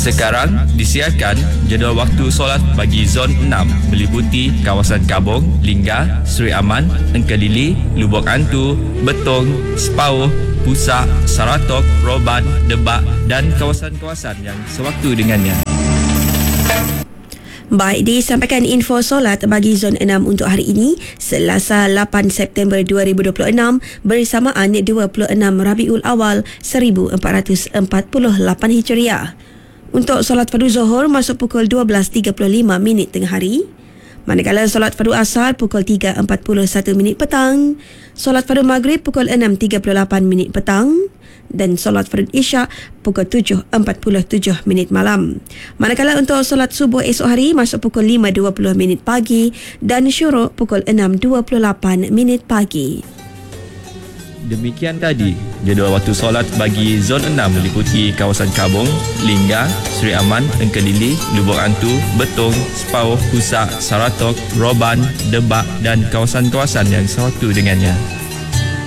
Sekarang disiarkan jadual waktu solat bagi Zon 6 meliputi kawasan Kabong, Lingga, Seri Aman, Engkelili, Lubuk Antu, Betong, Sepauh, Pusak, Saratok, Roban, Debak dan kawasan-kawasan yang sewaktu dengannya. Baik, disampaikan info solat bagi Zon 6 untuk hari ini, Selasa 8 September 2026 bersamaan 26 Rabiul Awal 1448 Hijriah. Untuk solat fardu Zuhur masuk pukul 12.35 tengah hari. Manakala solat fardu Asar pukul 3.41 petang, solat fardu Maghrib pukul 6.38 petang dan solat fardu Isyak pukul 7.47 malam. Manakala untuk solat subuh esok hari masuk pukul 5.20 pagi dan syuruk pukul 6.28 pagi. Demikian tadi jadual waktu solat bagi Zon 6 meliputi kawasan Kabong, Lingga, Seri Aman, Engkelili, Lubuk Antu, Betong, Sepauh, Pusak, Saratok, Roban, Debak dan kawasan-kawasan yang sewaktu dengannya.